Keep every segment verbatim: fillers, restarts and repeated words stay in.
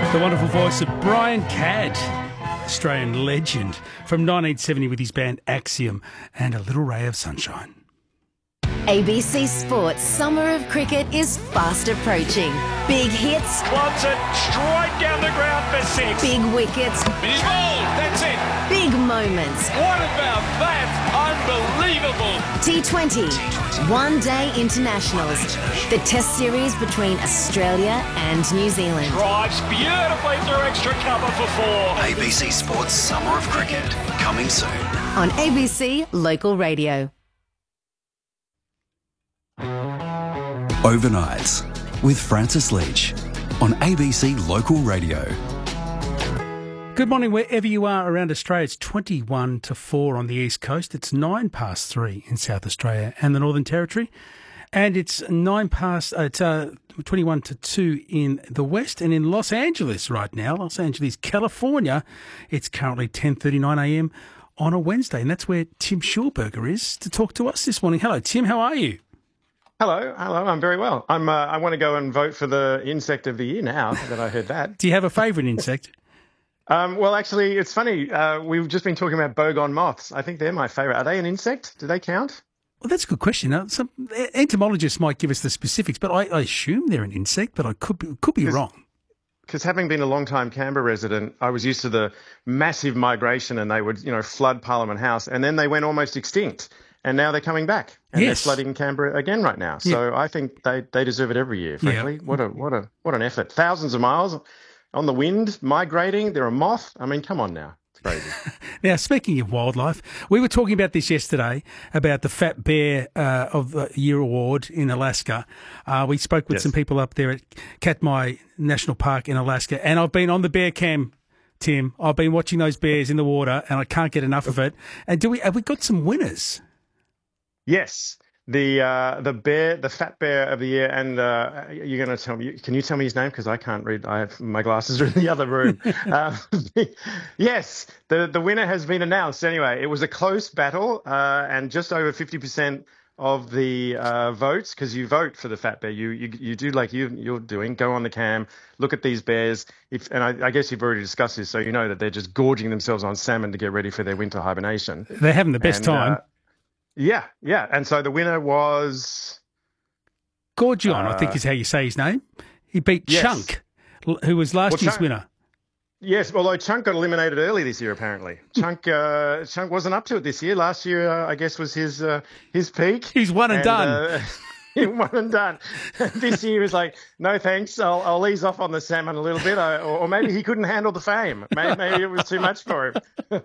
The wonderful voice of Brian Cadd, Australian legend, from nineteen seventy with his band Axiom and A Little Ray of Sunshine. A B C Sports Summer of Cricket is fast approaching. Big hits. Clubs it straight down the ground for six. Big wickets. He's bowled. That's it. Big moments. What about that? Unbelievable. T twenty. One Day Internationals. The Test series between Australia and New Zealand. Drives beautifully through extra cover for four. A B C Sports Summer of Cricket, coming soon. On A B C Local Radio. Overnights with Francis Leach on A B C Local Radio. Good morning wherever you are around Australia. It's twenty-one to four on the East Coast. It's nine past three in South Australia and the Northern Territory. And it's nine past, uh, it's uh, twenty-one to two in the West. And in Los Angeles right now, Los Angeles, California, it's currently ten thirty-nine a m on a Wednesday. And that's where Tim Schulberger is to talk to us this morning. Hello, Tim. How are you? Hello, hello. I'm very well. I'm. Uh, I want to go and vote for the insect of the year now that I heard that. Do you have a favourite insect? um, well, actually, it's funny. Uh, we've just been talking about boggon moths. I think they're my favourite. Are they an insect? Do they count? Well, that's a good question. Uh, some entomologists might give us the specifics, but I, I assume they're an insect, but I could be, could be wrong. Because having been a long-time Canberra resident, I was used to the massive migration, and they would, you know, flood Parliament House, and then they went almost extinct. And now they're coming back, and yes. they're flooding Canberra again right now. So yeah. I think they, they deserve it every year. Frankly, yeah. what a what a what an effort! Thousands of miles on the wind, migrating. They're a moth. I mean, come on now, it's crazy. Now, speaking of wildlife, we were talking about this yesterday about the Fat Bear uh, of the Year award in Alaska. Uh, we spoke with yes. some people up there at Katmai National Park in Alaska, and I've been on the bear cam. Tim, I've been watching those bears in the water, and I can't get enough of it. And do we have we got some winners? Yes, the uh, the bear, the fat bear of the year, and uh, you're going to tell me. Can you tell me his name? Because I can't read. I have my glasses are in the other room. uh, yes, the the winner has been announced. Anyway, it was a close battle, uh, and just over fifty percent of the uh, votes, because you vote for the fat bear. You you you do like you you're doing. Go on the cam, look at these bears. If and I, I guess you've already discussed this, so you know that they're just gorging themselves on salmon to get ready for their winter hibernation. They're having the best and, time. Uh, Yeah, yeah. And so the winner was... Gorgion, uh, I think is how you say his name. He beat yes. Chunk, who was last well, year's Chunk, winner. Yes, although Chunk got eliminated early this year, apparently. Chunk uh, Chunk wasn't up to it this year. Last year, uh, I guess, was his uh, his peak. He's one and, and done. Uh, one and done. This year is like, no thanks, I'll, I'll ease off on the salmon a little bit. I, or, or maybe he couldn't handle the fame. Maybe, maybe it was too much for him.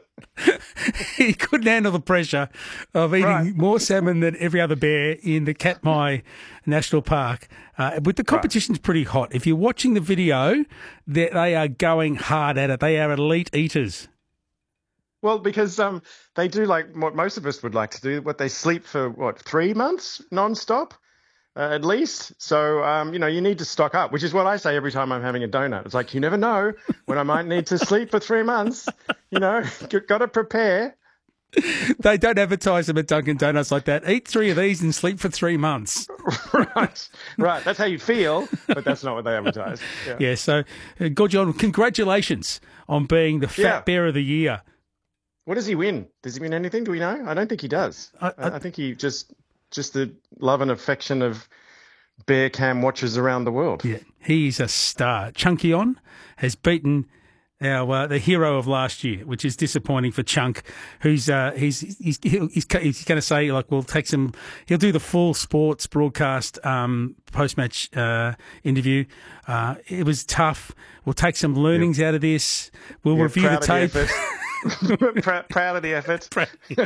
He couldn't handle the pressure of eating right. more salmon than every other bear in the Katmai National Park. Uh, but the competition's right. pretty hot. If you're watching the video, they, they are going hard at it. They are elite eaters. Well, because um, they do like what most of us would like to do. What they sleep for, what, three months nonstop, uh, at least. So, um, you know, you need to stock up, which is what I say every time I'm having a donut. It's like, you never know when I might need to sleep for three months. You know, got to prepare. They don't advertise them at Dunkin' Donuts like that. Eat three of these and sleep for three months. Right, right. That's how you feel, but that's not what they advertise. Yeah, yeah so, uh, Gorgion, congratulations on being the Fat yeah. Bear of the Year. What does he win? Does he win anything? Do we know? I don't think he does. I, I, I think he just just the love and affection of bear cam watchers around the world. Yeah, he's a star. Chunkion has beaten our uh, the hero of last year, which is disappointing for Chunk, who's uh, he's he's he's, he's going to say like we'll take some. He'll do the full sports broadcast um, post match uh, interview. Uh, it was tough. We'll take some learnings yep. out of this. We'll yep, review the tape. proud, proud of the effort. Proud of the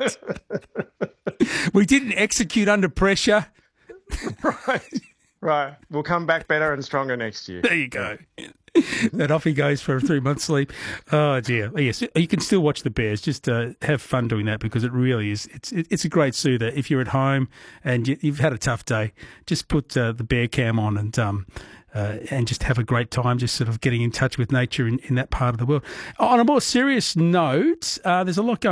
effort. We didn't execute under pressure. Right. Right. We'll come back better and stronger next year. There you go. And off he goes for a three-month sleep. Oh, dear. Yes, you can still watch the Bears. Just uh, have fun doing that because it really is. It's it's a great soother. If you're at home and you, you've had a tough day, just put uh, the bear cam on and um, uh, and just have a great time, just sort of getting in touch with nature in, in that part of the world. On a more serious note, uh, there's a lot going